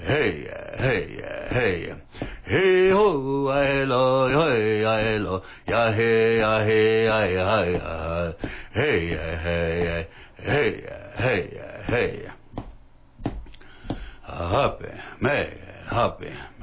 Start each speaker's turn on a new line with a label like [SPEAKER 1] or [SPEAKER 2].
[SPEAKER 1] hey, hey, hey, hey, ho, I lo, hey, I lo, ya, hey, ya, hey, ya, hey, hey, hey, hey, hey, happy, may, happy.